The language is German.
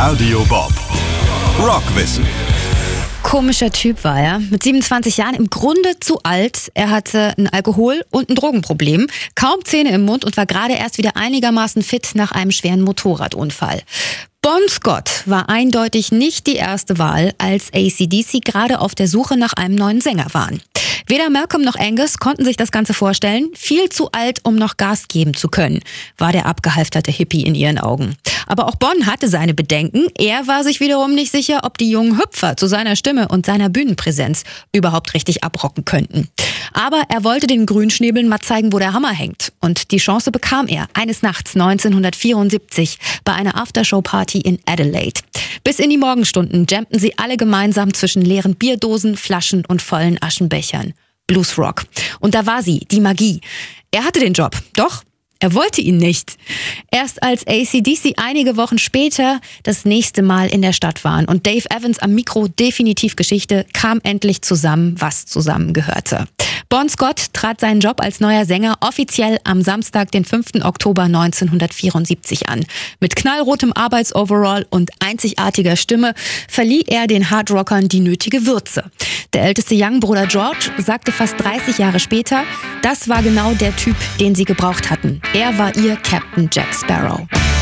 Radio Bob. Rockwissen. Komischer Typ war er. Mit 27 Jahren im Grunde zu alt. Er hatte ein Alkohol- und ein Drogenproblem. Kaum Zähne im Mund und war gerade erst wieder einigermaßen fit nach einem schweren Motorradunfall. Bon Scott war eindeutig nicht die erste Wahl, als AC/DC gerade auf der Suche nach einem neuen Sänger waren. Weder Malcolm noch Angus konnten sich das Ganze vorstellen. Viel zu alt, um noch Gas geben zu können, war der abgehalfterte Hippie in ihren Augen. Aber auch Bon hatte seine Bedenken. Er war sich wiederum nicht sicher, ob die jungen Hüpfer zu seiner Stimme und seiner Bühnenpräsenz überhaupt richtig abrocken könnten. Aber er wollte den Grünschnäbeln mal zeigen, wo der Hammer hängt. Und die Chance bekam er eines Nachts 1974 bei einer Aftershow-Party in Adelaide. Bis in die Morgenstunden jammten sie alle gemeinsam zwischen leeren Bierdosen, Flaschen und vollen Aschenbechern. Bluesrock. Und da war sie, die Magie. Er hatte den Job, doch er wollte ihn nicht. Erst als AC/DC einige Wochen später das nächste Mal in der Stadt waren und Dave Evans am Mikro definitiv Geschichte, kam endlich zusammen, was zusammengehörte. Bon Scott trat seinen Job als neuer Sänger offiziell am Samstag, den 5. Oktober 1974 an. Mit knallrotem Arbeitsoverall und einzigartiger Stimme verlieh er den Hardrockern die nötige Würze. Der älteste Youngbruder George sagte fast 30 Jahre später, das war genau der Typ, den sie gebraucht hatten. Er war ihr Captain Jack Sparrow.